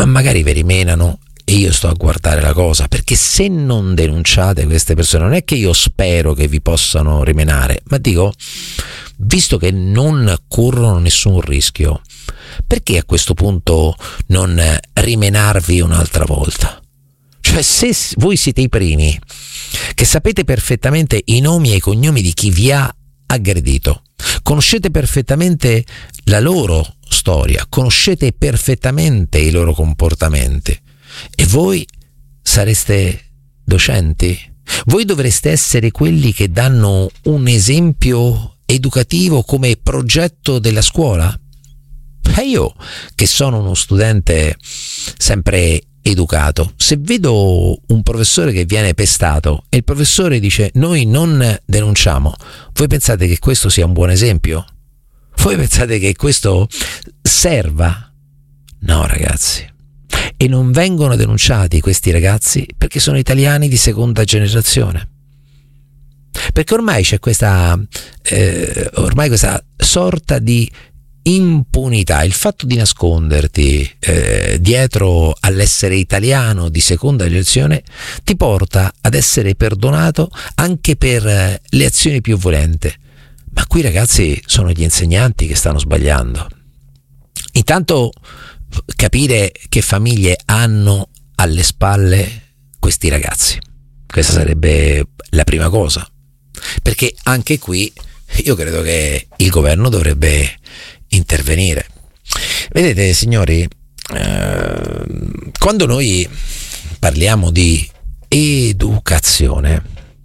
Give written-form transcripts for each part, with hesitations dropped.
magari vi rimenano e io sto a guardare la cosa, perché se non denunciate queste persone, non è che io spero che vi possano rimenare, ma dico, visto che non corrono nessun rischio, perché a questo punto non rimenarvi un'altra volta? Cioè, se voi siete i primi che sapete perfettamente i nomi e i cognomi di chi vi ha aggredito, conoscete perfettamente la loro storia, conoscete perfettamente i loro comportamenti, e voi sareste docenti? Voi dovreste essere quelli che danno un esempio educativo come progetto della scuola? E io, che sono uno studente sempre educato, se vedo un professore che viene pestato e il professore dice noi non denunciamo, voi pensate che questo sia un buon esempio? Voi pensate che questo serva? No, ragazzi. E non vengono denunciati questi ragazzi perché sono italiani di seconda generazione, perché ormai c'è questa sorta di impunità. Il fatto di nasconderti dietro all'essere italiano di seconda generazione ti porta ad essere perdonato anche per le azioni più violente. Ma qui, ragazzi, sono gli insegnanti che stanno sbagliando. Intanto capire che famiglie hanno alle spalle questi ragazzi, questa sarebbe la prima cosa, perché anche qui io credo che il governo dovrebbe intervenire. Vedete, signori, quando noi parliamo di educazione,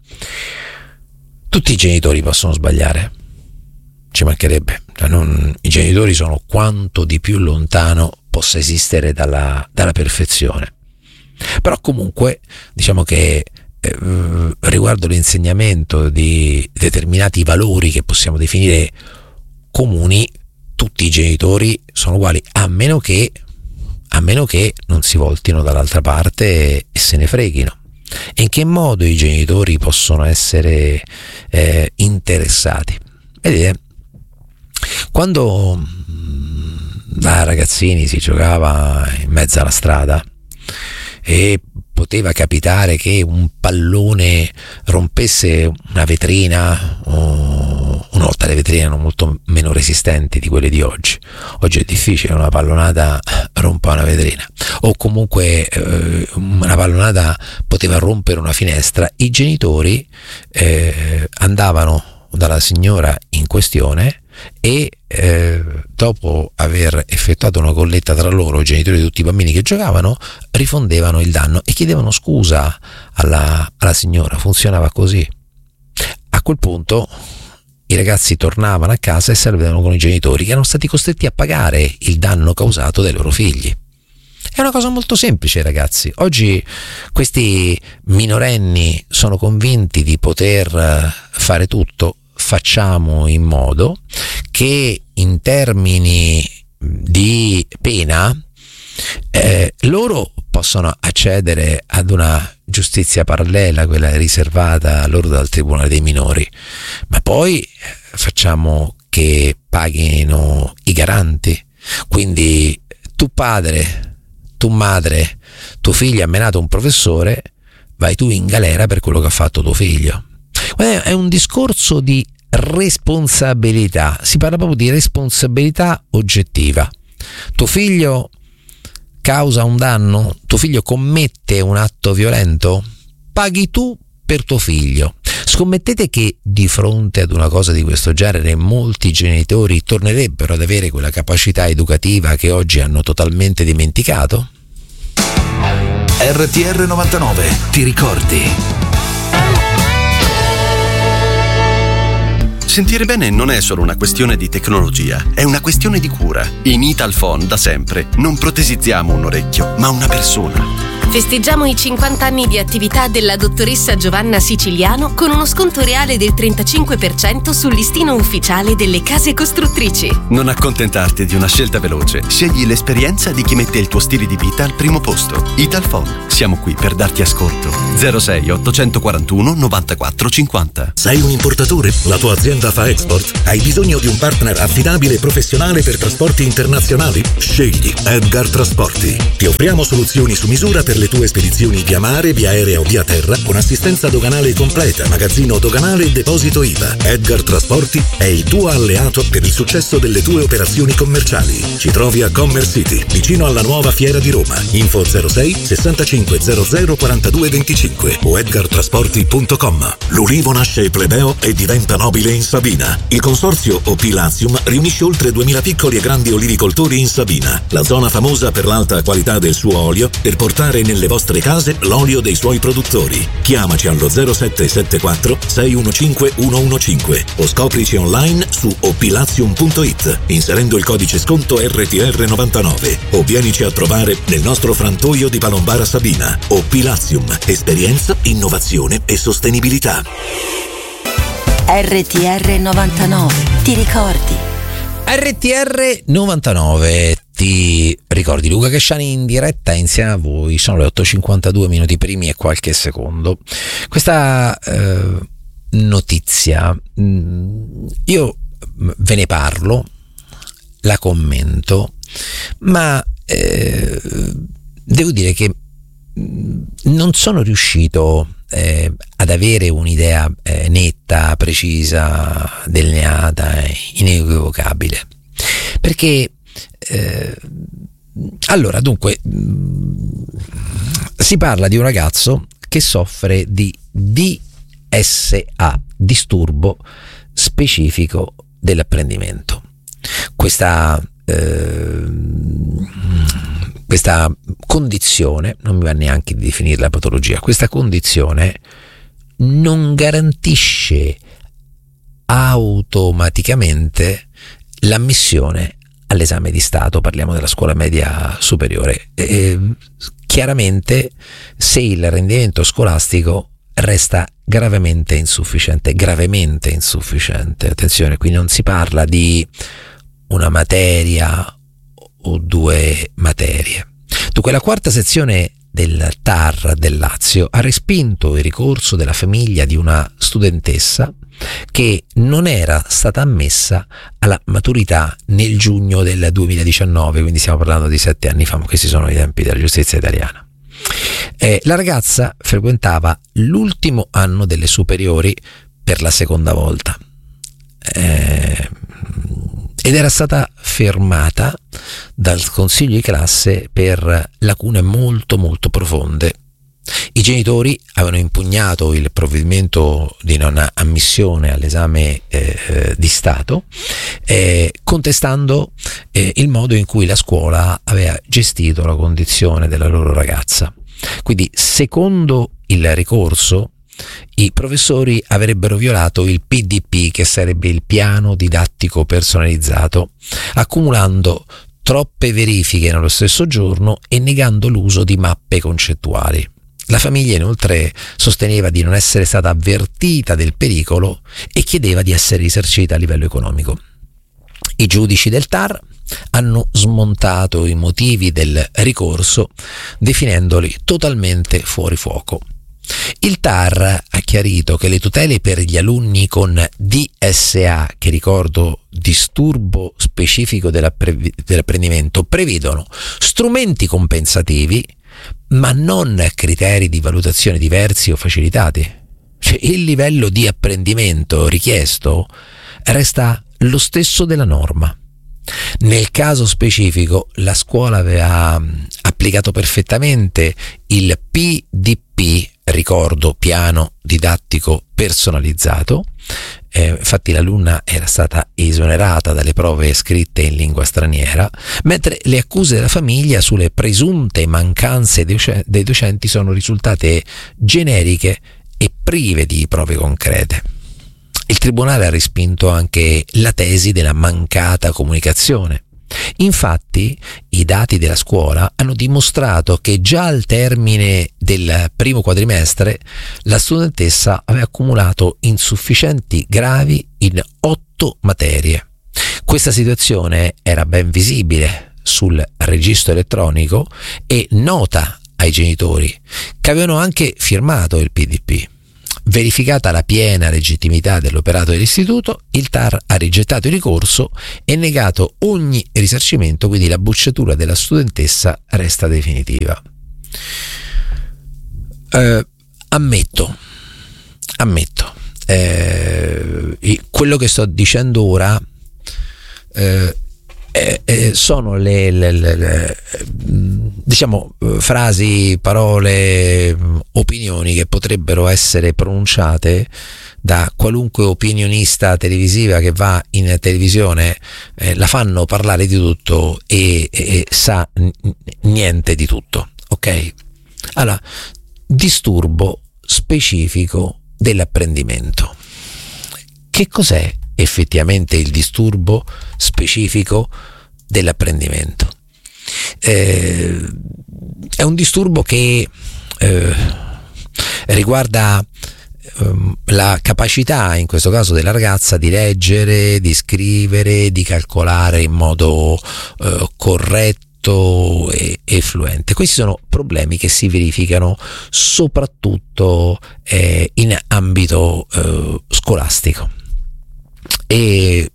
tutti i genitori possono sbagliare, ci mancherebbe, i genitori sono quanto di più lontano possa esistere dalla perfezione. Però comunque diciamo che riguardo l'insegnamento di determinati valori che possiamo definire comuni, tutti i genitori sono uguali, a meno che non si voltino dall'altra parte e se ne freghino. E in che modo i genitori possono essere interessati? Vedete, quando da ragazzini si giocava in mezzo alla strada e poteva capitare che un pallone rompesse una vetrina, o una volta le vetrine erano molto meno resistenti di quelle di oggi. Oggi è difficile una pallonata rompa una vetrina, o comunque una pallonata poteva rompere una finestra. I genitori andavano dalla signora in questione e dopo aver effettuato una colletta tra loro, i genitori di tutti i bambini che giocavano, rifondevano il danno e chiedevano scusa alla signora. Funzionava così. A quel punto i ragazzi tornavano a casa e si arrabbiavano con i genitori, che erano stati costretti a pagare il danno causato dai loro figli. È una cosa molto semplice, ragazzi. Oggi questi minorenni sono convinti di poter fare tutto. Facciamo in modo che in termini di pena loro possano accedere ad una giustizia parallela, quella riservata loro dal Tribunale dei minori, ma poi facciamo che paghino i garanti. Quindi tu padre, tu madre, tuo figlio ha menato un professore, vai tu in galera per quello che ha fatto tuo figlio. È un discorso di responsabilità, si parla proprio di responsabilità oggettiva. Tuo figlio causa un danno, tuo figlio commette un atto violento, paghi tu per tuo figlio. Scommettete che di fronte ad una cosa di questo genere molti genitori tornerebbero ad avere quella capacità educativa che oggi hanno totalmente dimenticato? RTR 99, ti ricordi? Sentire bene non è solo una questione di tecnologia, è una questione di cura. In Italphone da sempre non protesizziamo un orecchio, ma una persona. Festeggiamo i 50 anni di attività della dottoressa Giovanna Siciliano con uno sconto reale del 35% sul listino ufficiale delle case costruttrici. Non accontentarti di una scelta veloce, scegli l'esperienza di chi mette il tuo stile di vita al primo posto. Italphone, siamo qui per darti ascolto. 06 841 94 50. Sei un importatore? La tua azienda un'azienda fa export? Hai bisogno di un partner affidabile e professionale per trasporti internazionali? Scegli Edgar Trasporti. Ti offriamo soluzioni su misura per le tue spedizioni via mare, via aerea o via terra, con assistenza doganale completa, magazzino doganale e deposito IVA. Edgar Trasporti è il tuo alleato per il successo delle tue operazioni commerciali. Ci trovi a Commerce City, vicino alla nuova Fiera di Roma. Info 06 65 00 42 25 o edgartrasporti.com. L'ulivo nasce plebeo e diventa nobile in Sabina. Il consorzio OP Latium riunisce oltre 2000 piccoli e grandi olivicoltori in Sabina, la zona famosa per l'alta qualità del suo olio, per portare nelle vostre case l'olio dei suoi produttori. Chiamaci allo 0774 615 115 o scoprici online su oplatium.it inserendo il codice sconto RTR99 o vienici a trovare nel nostro frantoio di Palombara Sabina. OP Latium, esperienza, innovazione e sostenibilità. RTR 99, ti ricordi? RTR 99, ti ricordi? Luca Casciani in diretta insieme a voi. Sono le 8:52 minuti primi e qualche secondo. Questa notizia io ve ne parlo, la commento, ma devo dire che non sono riuscito ad avere un'idea netta, precisa, delineata, inequivocabile, perché allora, dunque, si parla di un ragazzo che soffre di DSA, disturbo specifico dell'apprendimento. Questa condizione, non mi va neanche di definire la patologia, questa condizione non garantisce automaticamente l'ammissione all'esame di Stato, parliamo della scuola media superiore. Chiaramente, se il rendimento scolastico resta gravemente insufficiente, attenzione, qui non si parla di una materia o due materie. Dunque, la quarta sezione del TAR del Lazio ha respinto il ricorso della famiglia di una studentessa che non era stata ammessa alla maturità nel giugno del 2019, quindi stiamo parlando di 7 anni fa, questi sono i tempi della giustizia italiana. La ragazza frequentava l'ultimo anno delle superiori per la seconda volta ed era stata fermata dal consiglio di classe per lacune molto profonde. I genitori avevano impugnato il provvedimento di non ammissione all'esame di Stato, contestando il modo in cui la scuola aveva gestito la condizione della loro ragazza. Quindi, secondo il ricorso, i professori avrebbero violato il PDP, che sarebbe il piano didattico personalizzato, accumulando troppe verifiche nello stesso giorno e negando l'uso di mappe concettuali. La famiglia inoltre sosteneva di non essere stata avvertita del pericolo e chiedeva di essere risarcita a livello economico. I giudici del TAR hanno smontato i motivi del ricorso, definendoli totalmente fuori fuoco. Il TAR ha chiarito che le tutele per gli alunni con DSA, che ricordo disturbo specifico dell'apprendimento, prevedono strumenti compensativi ma non criteri di valutazione diversi o facilitati. Cioè, il livello di apprendimento richiesto resta lo stesso della norma. Nel caso specifico, la scuola aveva applicato perfettamente il PDP, ricordo piano didattico personalizzato. Infatti l'alunna era stata esonerata dalle prove scritte in lingua straniera, mentre le accuse della famiglia sulle presunte mancanze dei docenti sono risultate generiche e prive di prove concrete. Il tribunale ha respinto anche la tesi della mancata comunicazione. Infatti, i dati della scuola hanno dimostrato che già al termine del primo quadrimestre la studentessa aveva accumulato insufficienti gravi in 8 materie. Questa situazione era ben visibile sul registro elettronico e nota ai genitori, che avevano anche firmato il PDP. verificata la piena legittimità dell'operato dell'istituto, il TAR ha rigettato il ricorso e negato ogni risarcimento, quindi la bocciatura della studentessa resta definitiva. Ammetto, quello che sto dicendo ora sono le diciamo frasi, parole, opinioni che potrebbero essere pronunciate da qualunque opinionista televisiva che va in televisione, la fanno parlare di tutto e sa niente di tutto, ok? Allora, disturbo specifico dell'apprendimento. Che cos'è effettivamente il disturbo specifico dell'apprendimento? È un disturbo che riguarda la capacità, in questo caso della ragazza, di leggere, di scrivere, di calcolare in modo corretto e fluente. Questi sono problemi che si verificano soprattutto in ambito scolastico. E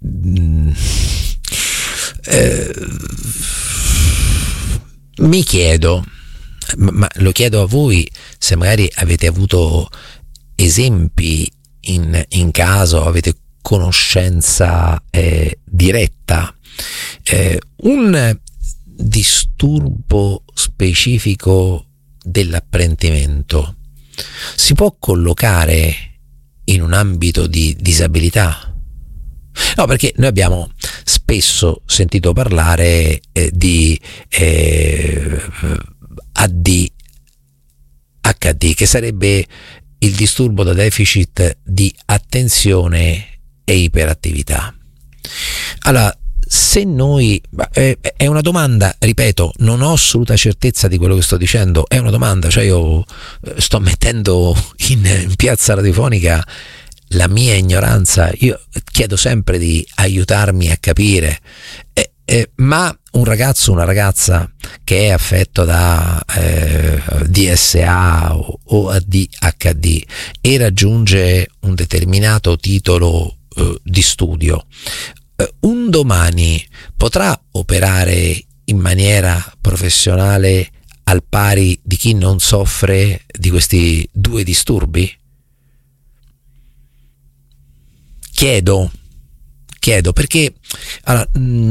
mi chiedo, ma lo chiedo a voi, se magari avete avuto esempi in caso, avete conoscenza diretta, un disturbo specifico dell'apprendimento si può collocare in un ambito di disabilità? No, perché noi abbiamo spesso sentito parlare di ADHD, che sarebbe il disturbo da deficit di attenzione e iperattività. Allora, se noi, è una domanda, ripeto, non ho assoluta certezza di quello che sto dicendo, è una domanda, cioè io sto mettendo in piazza radiofonica la mia ignoranza, io chiedo sempre di aiutarmi a capire, ma un ragazzo, una ragazza che è affetto da DSA o ADHD e raggiunge un determinato titolo di studio, un domani potrà operare in maniera professionale al pari di chi non soffre di questi due disturbi? Chiedo perché allora,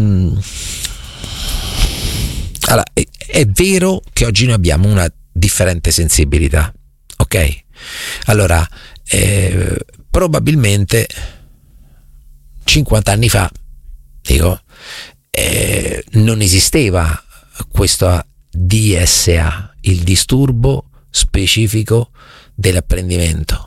è vero che oggi noi abbiamo una differente sensibilità, ok? Allora, probabilmente 50 anni fa, dico, non esisteva questo DSA, il disturbo specifico dell'apprendimento.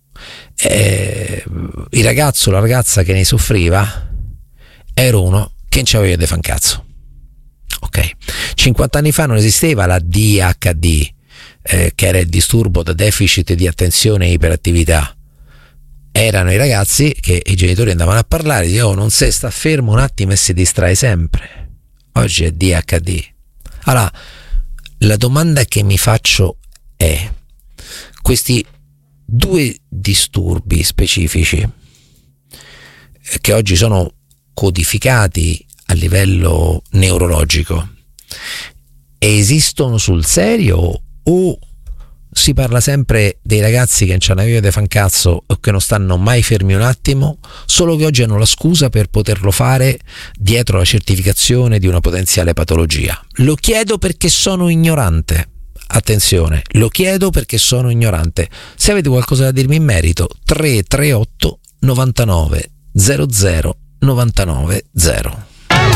Il ragazzo o la ragazza che ne soffriva era uno che non c'aveva di fancazzo, ok? 50 anni fa non esisteva la DHD, che era il disturbo da deficit di attenzione e iperattività. Erano i ragazzi che i genitori andavano a parlare, dicevano: non si sta fermo un attimo e si distrae sempre. Oggi è DHD. Allora, la domanda che mi faccio è: questi due disturbi specifici che oggi sono codificati a livello neurologico esistono sul serio, o si parla sempre dei ragazzi che non c'hanno via di fancazzo o che non stanno mai fermi un attimo, solo che oggi hanno la scusa per poterlo fare dietro la certificazione di una potenziale patologia? Lo chiedo perché sono ignorante. Attenzione, lo chiedo perché sono ignorante. Se avete qualcosa da dirmi in merito, 338 99 00 99 0.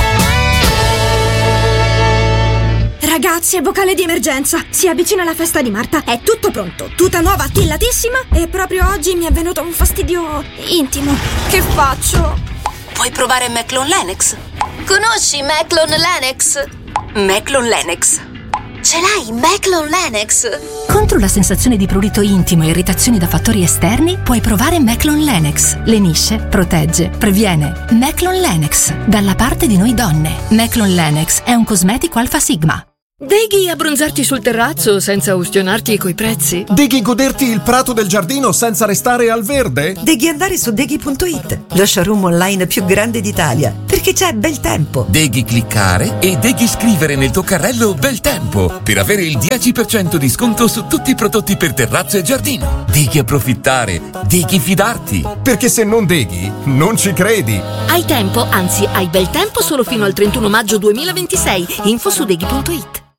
Ragazzi, è vocale di emergenza. Si avvicina la festa di Marta. È tutto pronto. Tuta nuova, tillatissima. E proprio oggi mi è venuto un fastidio intimo. Che faccio? Puoi provare Meclon Lennox. Conosci Meclon Lennox? Meclon Lennox. Ce l'hai, Meclon Lennox? Contro la sensazione di prurito intimo e irritazioni da fattori esterni, puoi provare Meclon Lennox. Lenisce, protegge, previene. Meclon Lennox, dalla parte di noi donne. Meclon Lennox è un cosmetico Alpha Sigma. Deghi abbronzarti sul terrazzo senza ustionarti coi prezzi? Deghi goderti il prato del giardino senza restare al verde? Deghi andare su Deghi.it, lo showroom online più grande d'Italia, perché c'è bel tempo. Deghi cliccare e Deghi scrivere nel tuo carrello bel tempo per avere il 10% di sconto su tutti i prodotti per terrazzo e giardino. Deghi approfittare, Deghi fidarti. Perché se non Deghi, non ci credi. Hai tempo, anzi hai bel tempo solo fino al 31 maggio 2026. Info su Deghi.it.